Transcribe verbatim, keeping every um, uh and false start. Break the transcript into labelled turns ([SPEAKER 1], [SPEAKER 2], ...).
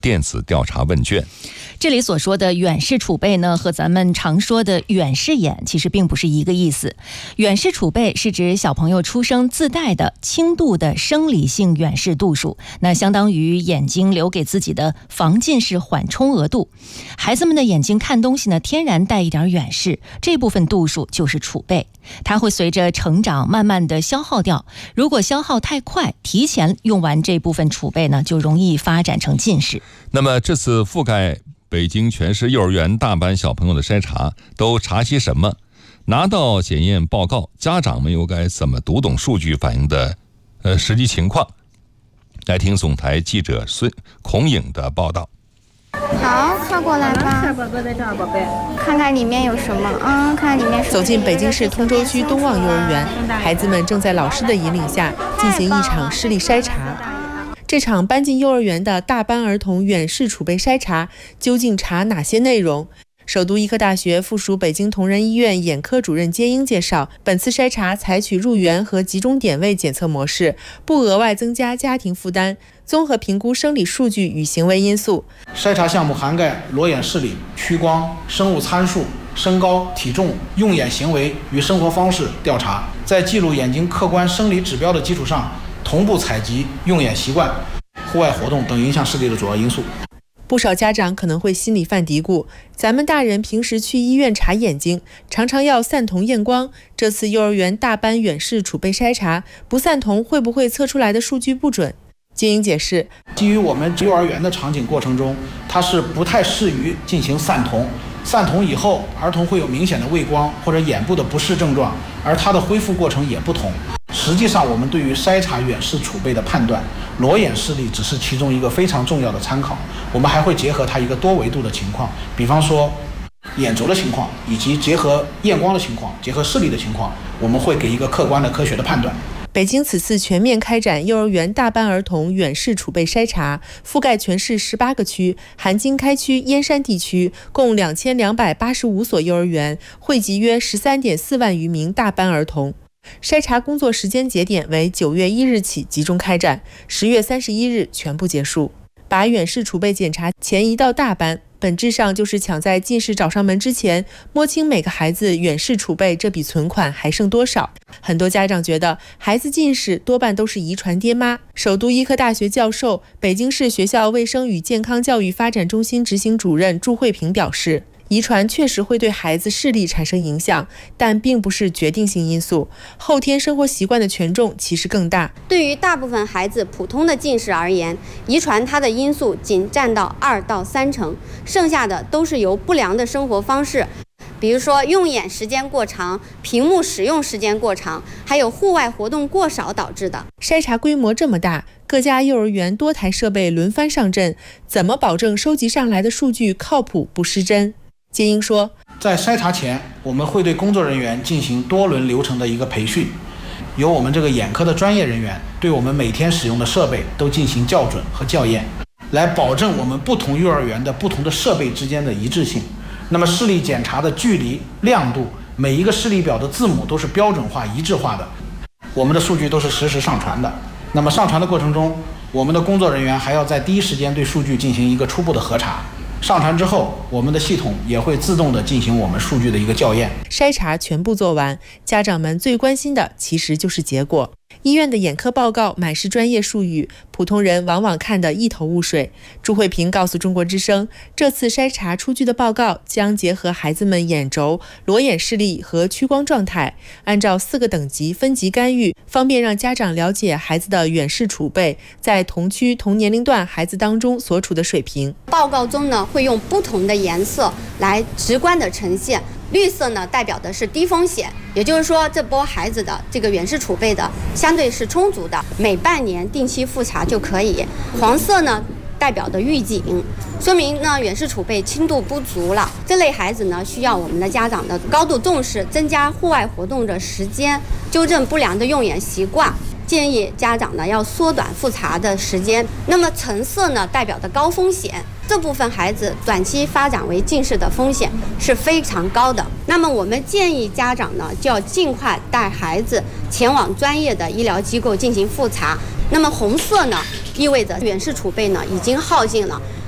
[SPEAKER 1] 电子调查问卷。
[SPEAKER 2] 这里所说的远视储备呢，和咱们常说的远视眼其实并不是一个意思。远视储备是指小朋友出生自带的轻度的生理性远视度数，那相当于眼睛留给自己的防近视缓冲额度。孩子们的眼睛看东西呢，天然带一点远视，这部分度数就是储备，它会随着成长慢慢的消耗掉。如果消耗太快，提前用完这部分储备呢，就容易发展成近视。
[SPEAKER 1] 那么这次覆盖北京全市幼儿园大班小朋友的筛查都查些什么？拿到检验报告，家长们又该怎么读懂数据反映的呃实际情况？来听总台记者孙孔颖的报道。
[SPEAKER 3] 好，靠过来吧。宝贝在这儿，宝贝。看看里面有什么啊、嗯？看看里面。
[SPEAKER 4] 走进北京市通州区东望幼儿园，孩子们正在老师的引领下进行一场视力筛查。这场搬进幼儿园的大班儿童远视储备筛查究竟查哪些内容？首都医科大学附属北京同仁医院眼科主任接英介绍，本次筛查采取入园和集中点位检测模式，不额外增加家庭负担，综合评估生理数据与行为因素。
[SPEAKER 5] 筛查项目涵盖裸眼视力、屈光、生物参数、身高、体重、用眼行为与生活方式调查，在记录眼睛客观生理指标的基础上，同步采集用眼习惯、户外活动等影响视力的主要因素。
[SPEAKER 4] 不少家长可能会心里犯嘀咕，咱们大人平时去医院查眼睛，常常要散瞳验光，这次幼儿园大班远视储备筛查，不散瞳会不会测出来的数据不准？接英解释，
[SPEAKER 5] 基于我们幼儿园的场景过程中，它是不太适于进行散瞳。散瞳以后，儿童会有明显的畏光或者眼部的不适症状，而它的恢复过程也不同。实际上，我们对于筛查远视储备的判断，裸眼视力只是其中一个非常重要的参考，我们还会结合它一个多维度的情况，比方说眼轴的情况，以及结合验光的情况，结合视力的情况，我们会给一个客观的科学的判断。
[SPEAKER 4] 北京此次全面开展幼儿园大班儿童远视储备筛查，覆盖全市十八个区，含经开区、燕山地区，共两千两百八十五所幼儿园，汇集约十三点四万余名大班儿童。筛查工作时间节点为九月一日起集中开展，十月三十一日全部结束。把远视储备检查前移到大班，本质上就是抢在近视找上门之前，摸清每个孩子远视储备这笔存款还剩多少。很多家长觉得孩子近视多半都是遗传爹妈。首都医科大学教授、北京市学校卫生与健康教育发展中心执行主任祝慧平表示，遗传确实会对孩子视力产生影响，但并不是决定性因素，后天生活习惯的权重其实更大。
[SPEAKER 6] 对于大部分孩子普通的近视而言，遗传它的因素仅占到二到三成，剩下的都是由不良的生活方式，比如说用眼时间过长、屏幕使用时间过长，还有户外活动过少导致的。
[SPEAKER 4] 筛查规模这么大，各家幼儿园多台设备轮番上阵，怎么保证收集上来的数据靠谱不失真？接英说，
[SPEAKER 5] 在筛查前，我们会对工作人员进行多轮流程的一个培训，由我们这个眼科的专业人员对我们每天使用的设备都进行校准和校验，来保证我们不同幼儿园的不同的设备之间的一致性。那么视力检查的距离、亮度，每一个视力表的字母都是标准化、一致化的，我们的数据都是实时上传的。那么上传的过程中，我们的工作人员还要在第一时间对数据进行一个初步的核查。上传之后，我们的系统也会自动的进行我们数据的一个校验。
[SPEAKER 4] 筛查全部做完，家长们最关心的其实就是结果。医院的眼科报告满是专业术语，普通人往往看得一头雾水。朱慧平告诉中国之声，这次筛查出具的报告将结合孩子们眼轴、裸眼视力和屈光状态，按照四个等级分级干预，方便让家长了解孩子的远视储备在同区同年龄段孩子当中所处的水平。
[SPEAKER 6] 报告中呢，会用不同的颜色来直观的呈现。绿色呢代表的是低风险，也就是说这波孩子的这个远视储备的相对是充足的，每半年定期复查就可以。黄色呢代表的预警，说明呢远视储备轻度不足了。这类孩子呢需要我们的家长的高度重视，增加户外活动的时间，纠正不良的用眼习惯。建议家长呢要缩短复查的时间。那么橙色呢代表的高风险，这部分孩子短期发展为近视的风险是非常高的。那么我们建议家长呢就要尽快带孩子前往专业的医疗机构进行复查。那么红色呢意味着远视储备呢已经耗尽了，